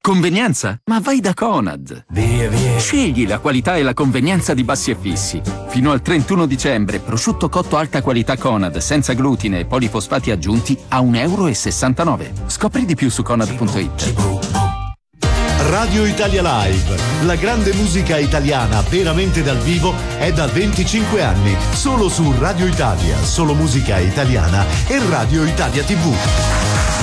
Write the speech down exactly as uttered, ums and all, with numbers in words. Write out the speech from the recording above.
Convenienza? Ma vai da Conad! Via, via. Scegli la qualità e la convenienza di Bassi e Fissi. Fino al trentuno dicembre, prosciutto cotto alta qualità Conad, senza glutine e polifosfati aggiunti, a un euro e sessantanove. Scopri di più su conad punto it. Radio Italia Live, la grande musica italiana veramente dal vivo è da venticinque anni, solo su Radio Italia, solo musica italiana e Radio Italia tivù.